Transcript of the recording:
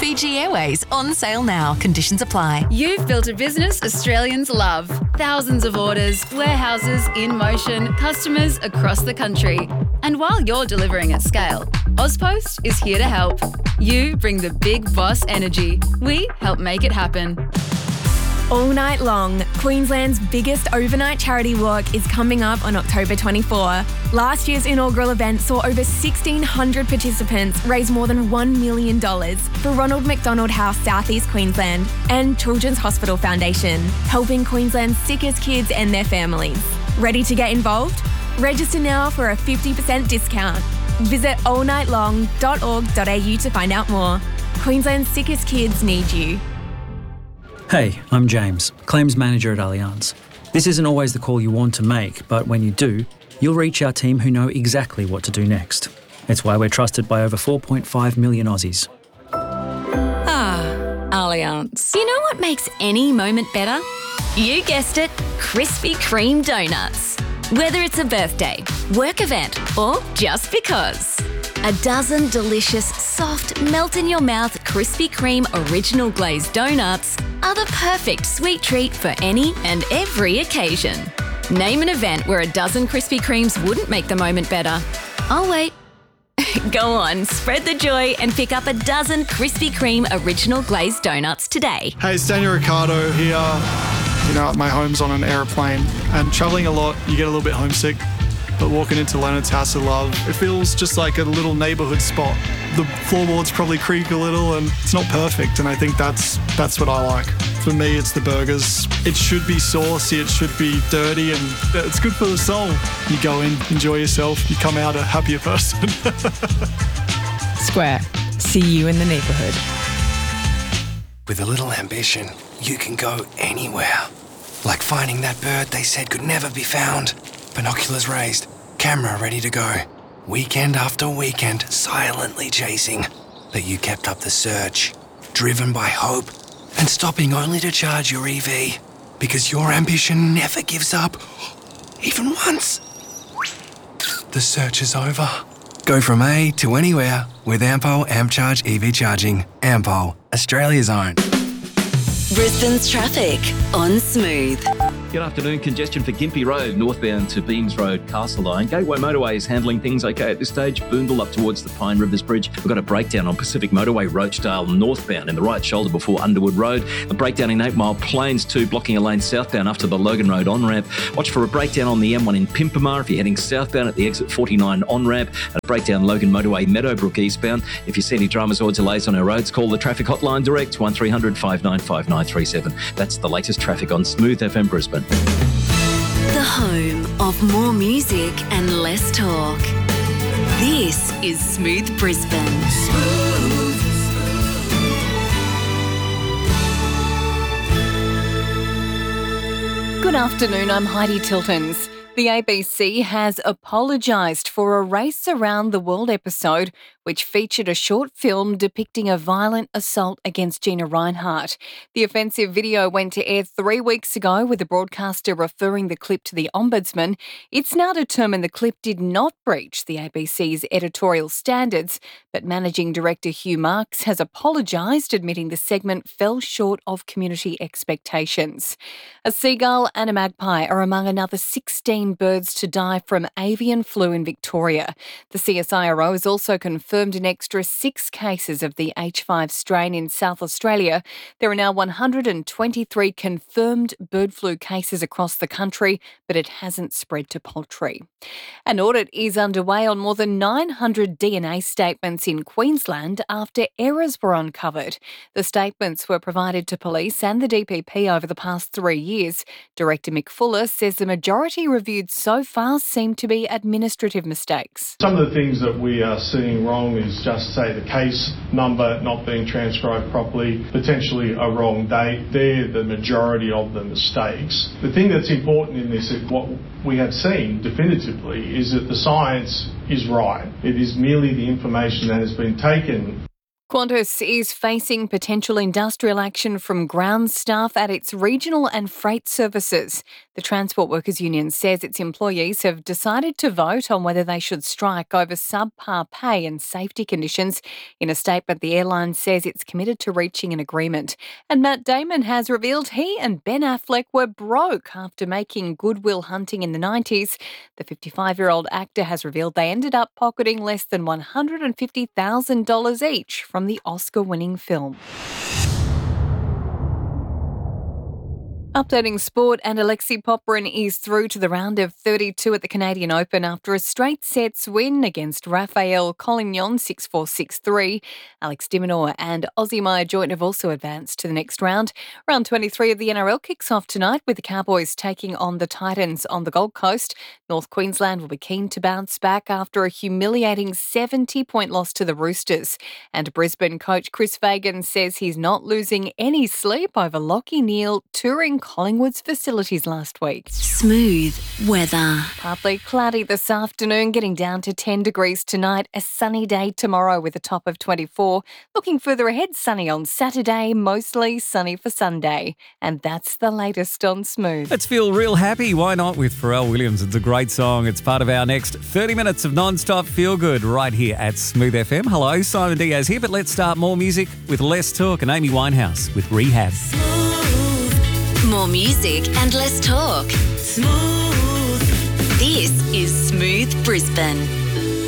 Fiji Airways, on sale now. Conditions apply. You've built a business Australians love. Thousands of orders, warehouses in motion, customers across the country. And while you're delivering at scale, Ozpost is here to help. You bring the big boss energy. We help make it happen. All night long, Queensland's biggest overnight charity walk is coming up on October 24. Last year's inaugural event saw over 1,600 participants raise more than $1 million for Ronald McDonald House Southeast Queensland and Children's Hospital Foundation, helping Queensland's sickest kids and their families. Ready to get involved? Register now for a 50% discount. Visit allnightlong.org.au to find out more. Queensland's sickest kids need you. Hey, I'm James, Claims Manager at Allianz. This isn't always the call you want to make, but when you do, you'll reach our team who know exactly what to do next. It's why we're trusted by over 4.5 million Aussies. Allianz. You know what makes any moment better? You guessed it, Krispy Kreme donuts. Whether it's a birthday, work event, or just because. A dozen delicious, soft, melt-in-your-mouth Krispy Kreme original glazed donuts are the perfect sweet treat for any and every occasion. Name an event where a dozen Krispy Kremes wouldn't make the moment better. I'll wait. Go on, spread the joy and pick up a dozen Krispy Kreme original glazed donuts today. Hey, it's Daniel Ricciardo here. You know, my home's on an aeroplane and travelling a lot, you get a little bit homesick. But walking into Leonard's House of Love, it feels just like a little neighbourhood spot. The floorboards probably creak a little and it's not perfect, and I think that's what I like. For me, it's the burgers. It should be saucy, it should be dirty, and it's good for the soul. You go in, enjoy yourself, you come out a happier person. Square. See you in the neighbourhood. With a little ambition, you can go anywhere. Like finding that bird they said could never be found. Binoculars raised, camera ready to go. Weekend after weekend, silently chasing. But you kept up the search, driven by hope, and stopping only to charge your EV. Because your ambition never gives up, even once. The search is over. Go from A to anywhere with Ampol AmpCharge EV charging. Ampol, Australia's own. Brisbane's traffic on Smooth. Good afternoon. Congestion for Gympie Road, northbound to Beams Road, Castle Line. Gateway Motorway is handling things okay at this stage. Boondall up towards the Pine Rivers Bridge. We've got a breakdown on Pacific Motorway, Roachdale northbound in the right shoulder before Underwood Road. A breakdown in 8 Mile Plains 2, blocking a lane southbound after the Logan Road on-ramp. Watch for a breakdown on the M1 in Pimpamar if you're heading southbound at the exit 49 on-ramp. And a breakdown Logan Motorway, Meadowbrook eastbound. If you see any dramas or delays on our roads, call the traffic hotline direct, 1300 595 937. That's the latest traffic on Smooth FM Brisbane. The home of more music and less talk. This is Smooth Brisbane. Good afternoon, I'm Heidi Tiltons. The ABC has apologised for a Race Around the World episode which featured a short film depicting a violent assault against Gina Rinehart. The offensive video went to air 3 weeks ago with the broadcaster referring the clip to the Ombudsman. It's now determined the clip did not breach the ABC's editorial standards, but Managing Director Hugh Marks has apologised, admitting the segment fell short of community expectations. A seagull and a magpie are among another 16 birds to die from avian flu in Victoria. The CSIRO has also confirmed an extra 6 cases of the H5 strain in South Australia. There are now 123 confirmed bird flu cases across the country, but it hasn't spread to poultry. An audit is underway on more than 900 DNA statements in Queensland after errors were uncovered. The statements were provided to police and the DPP over the past 3 years. Director Mick Fuller says the majority reviewed so far seem to be administrative mistakes. Some of the things that we are seeing wrong is just, say, the case number not being transcribed properly, potentially a wrong date. They're the majority of the mistakes. The thing that's important in this, what we have seen definitively, is that the science is right. It is merely the information that has been taken Qantas is facing potential industrial action from ground staff at its regional and freight services. The Transport Workers Union says its employees have decided to vote on whether they should strike over subpar pay and safety conditions. In a statement, the airline says it's committed to reaching an agreement. And Matt Damon has revealed he and Ben Affleck were broke after making Good Will Hunting in the 90s. The 55-year-old actor has revealed they ended up pocketing less than $150,000 each from the Oscar-winning film. Updating sport, and Alexei Popyrin is through to the round of 32 at the Canadian Open after a straight sets win against Rafael Collignon 6-4, 6-3. Alex de Minaur and Aussie Maya Joint have also advanced to the next round. Round 23 of the NRL kicks off tonight with the Cowboys taking on the Titans on the Gold Coast. North Queensland will be keen to bounce back after a humiliating 70-point loss to the Roosters. And Brisbane coach Chris Fagan says he's not losing any sleep over Lachie Neale touring Collingwood's facilities last week. Smooth weather. Partly cloudy this afternoon, getting down to 10 degrees tonight. A sunny day tomorrow with a top of 24. Looking further ahead, sunny on Saturday, mostly sunny for Sunday. And that's the latest on Smooth. Let's feel real happy. Why not with Pharrell Williams? It's a great song. It's part of our next 30 minutes of non-stop feel-good right here at Smooth FM. Hello, Simon Diaz here, but let's start more music with Less Talk and Amy Winehouse with Rehab. More music and less talk. Smooth. This is Smooth Brisbane.